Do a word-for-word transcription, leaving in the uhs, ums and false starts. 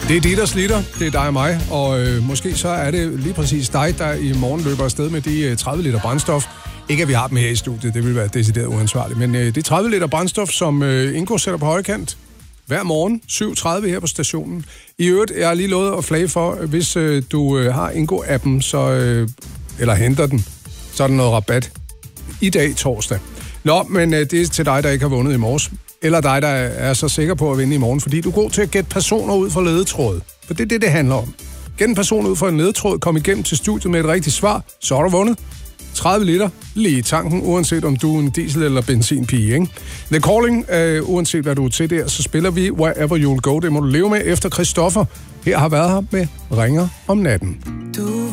Det er dit, der slitter. Det er dig og mig. Og øh, måske så er det lige præcis dig, der i morgen løber afsted med de øh, tredive liter brændstof. Ikke at vi har dem her i studiet, det vil være decideret uansvarligt. Men øh, det er tredive liter brændstof, som øh, Ingo sætter på højkant hver morgen, syv tredive her på stationen. I øvrigt, jeg har lige lovet at flage for, hvis øh, du øh, har Ingo-appen, så, øh, eller henter den, så er der noget rabat i dag torsdag. Nå, men øh, det er til dig, der ikke har vundet i morges. Eller dig, der er så sikker på at vinde i morgen, fordi du er god til at gætte personer ud fra ledetråd. For det er det, det handler om. Gæt en person ud fra en ledetråd, kom igennem til studiet med et rigtigt svar, så har du vundet. tredive liter lige i tanken, uanset om du er en diesel- eller benzinpige, ikke? The Calling, øh, uanset hvad du er til der, så spiller vi Wherever You'll Go. Det må du leve med efter Christoffer. Her har været her med Ringer om natten.